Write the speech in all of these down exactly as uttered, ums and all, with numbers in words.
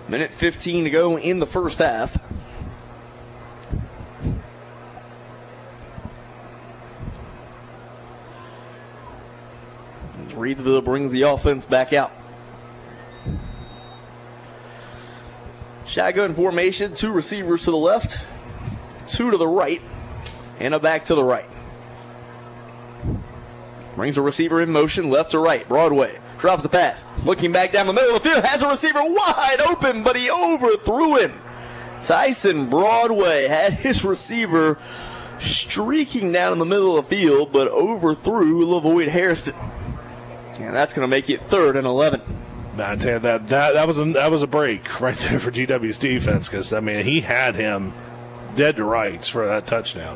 Minute fifteen to go in the first half. Reedsville brings the offense back out. Shotgun formation, two receivers to the left, two to the right, and a back to the right. Brings a receiver in motion, left to right. Broadway drops the pass. Looking back down the middle of the field, has a receiver wide open, but he overthrew him. Tyson Broadway had his receiver streaking down in the middle of the field, but overthrew LaVoyd Hairston. And that's going to make it third and eleven. I tell you, that that that was a that was a break right there for G W's defense, because I mean he had him dead to rights for that touchdown.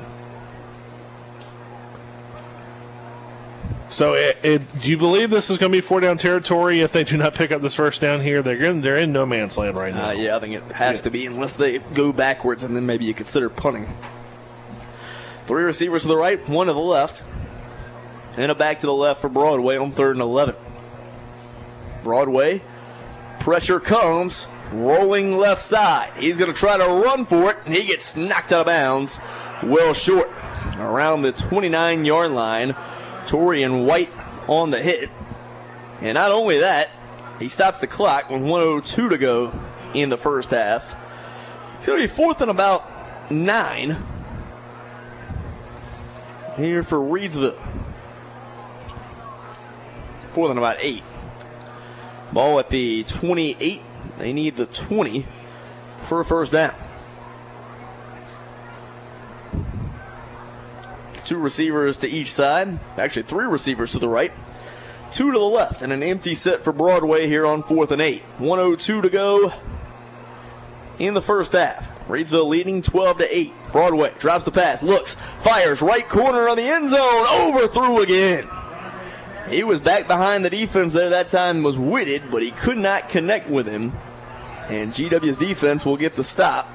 So, it, it, do you believe this is going to be four down territory if they do not pick up this first down here? They're in, they're in no man's land right now. Uh, yeah, I think it has yeah. to be, unless they go backwards, and then maybe you consider punting. Three receivers to the right, one to the left, and a back to the left for Broadway on third and eleven. Broadway, pressure comes, rolling left side. He's going to try to run for it, and he gets knocked out of bounds well short. Around the twenty-nine-yard line, Torian White on the hit. And not only that, he stops the clock with one oh two to go in the first half. It's going to be fourth and about nine here for Reedsville. Fourth and about eight. Ball at the twenty-eight. They need the twenty for a first down. Two receivers to each side. Actually, three receivers to the right. Two to the left, and an empty set for Broadway here on fourth and eight. one oh two to go in the first half. Reedsville leading twelve to eight. Broadway drops the pass, looks, fires, right corner on the end zone, overthrew again. He was back behind the defense there that time, was Whitted, but he could not connect with him. And G W's defense will get the stop.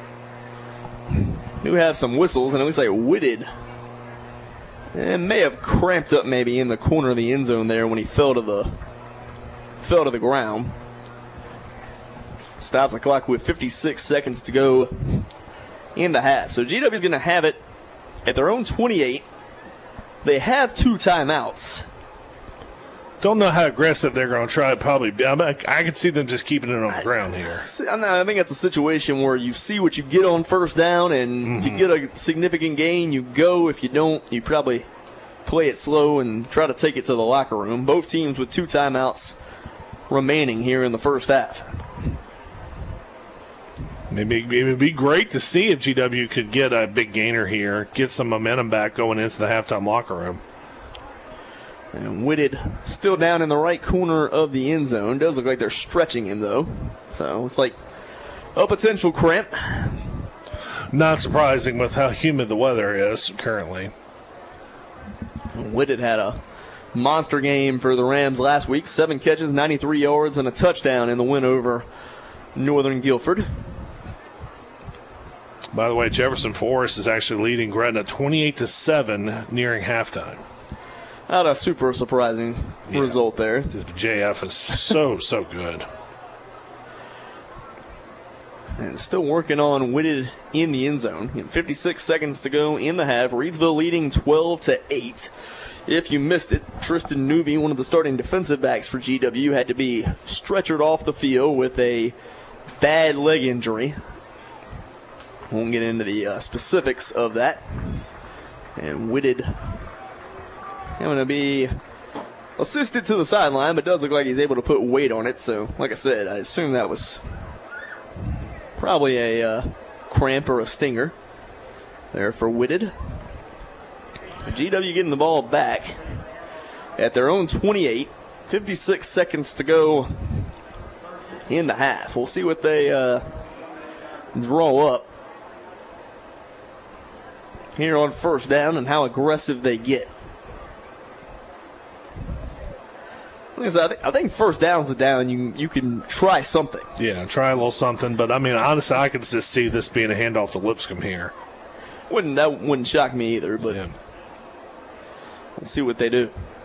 Do have some whistles, and it looks like Whitted and may have cramped up maybe in the corner of the end zone there when he fell to the fell to the ground. Stops the clock with fifty-six seconds to go in the half. So G W's going to have it at their own twenty-eight. They have two timeouts. Don't know how aggressive they're going to try. Probably, I, mean, I could see them just keeping it on the ground here. I think it's a situation where you see what you get on first down, and mm-hmm. if you get a significant gain, you go. If you don't, you probably play it slow and try to take it to the locker room. Both teams with two timeouts remaining here in the first half. Maybe it would be great to see if G W could get a big gainer here, get some momentum back going into the halftime locker room. And Whitted still down in the right corner of the end zone. Does look like they're stretching him, though. So it's like a potential cramp. Not surprising with how humid the weather is currently. Whitted had a monster game for the Rams last week. Seven catches, ninety-three yards, and a touchdown in the win over Northern Guilford. By the way, Jefferson Forest is actually leading Gretna twenty-eight to seven nearing halftime. Not a super surprising yeah. result there. J F is so, so good. And still working on Whitted in the end zone. fifty-six seconds to go in the half. Reedsville leading twelve to eight. If you missed it, Tristan Newby, one of the starting defensive backs for G W, had to be stretchered off the field with a bad leg injury. Won't get into the uh, specifics of that. And Whitted going to be assisted to the sideline, but does look like he's able to put weight on it. So, like I said, I assume that was probably a uh, cramp or a stinger there for Whitted. G W getting the ball back at their own twenty-eight. fifty-six seconds to go in the half. We'll see what they uh, draw up here on first down and how aggressive they get. I think first down's a down. You you can try something. Yeah, try a little something. But, I mean, honestly, I could just see this being a handoff to Lipscomb here. Wouldn't That wouldn't shock me either, but yeah. We'll see what they do.